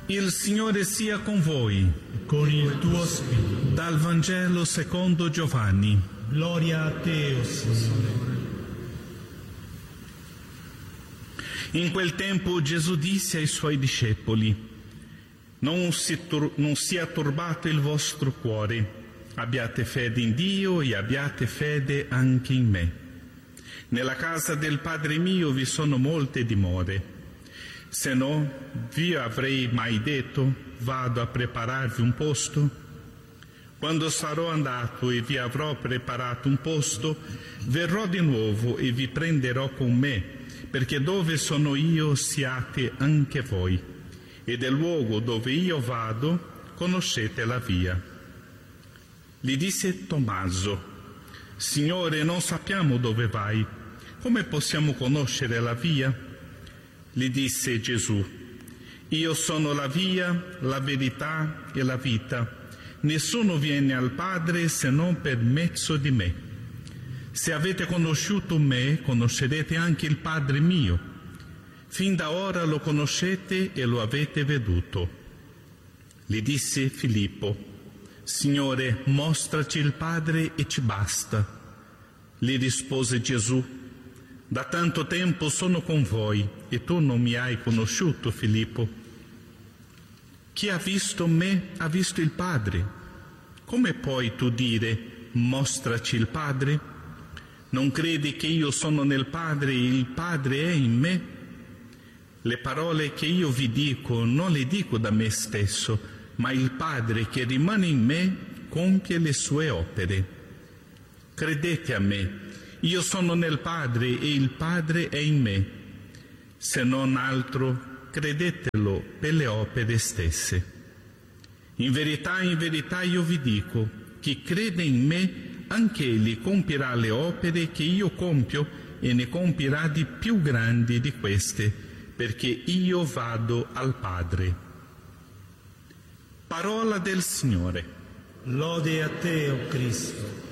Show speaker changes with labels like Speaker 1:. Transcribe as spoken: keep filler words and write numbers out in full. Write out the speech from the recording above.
Speaker 1: Il Signore sia con voi.
Speaker 2: Con il tuo spirito.
Speaker 1: Dal Vangelo secondo Giovanni.
Speaker 2: Gloria a te, o Signore.
Speaker 1: In quel tempo Gesù disse ai suoi discepoli: non, si tur- non sia turbato il vostro cuore, abbiate fede in Dio e abbiate fede anche in me. Nella casa del Padre mio vi sono molte dimore. Se no, vi avrei mai detto: vado a prepararvi un posto? Quando sarò andato e vi avrò preparato un posto, verrò di nuovo e vi prenderò con me, perché dove sono io siate anche voi, e del luogo dove io vado conoscete la via. Gli disse Tommaso: Signore, non sappiamo dove vai, come possiamo conoscere la via? Gli disse Gesù: io sono la via, la verità e la vita. Nessuno viene al Padre se non per mezzo di me. Se avete conosciuto me, conoscerete anche il Padre mio. Fin da ora lo conoscete e lo avete veduto. Gli disse Filippo: Signore, mostraci il Padre e ci basta. Gli rispose Gesù: da tanto tempo sono con voi e tu non mi hai conosciuto, Filippo. Chi ha visto me ha visto il Padre. Come puoi tu dire: mostraci il Padre? Non credi che io sono nel Padre e il Padre è in me? Le parole che io vi dico non le dico da me stesso, ma il Padre che rimane in me compie le sue opere. Credete a me, io sono nel Padre e il Padre è in me. Se non altro, credetelo per le opere stesse. In verità, in verità io vi dico, chi crede in me, anche egli compirà le opere che io compio e ne compirà di più grandi di queste, perché io vado al Padre. Parola del Signore.
Speaker 2: Lode a te, o Cristo.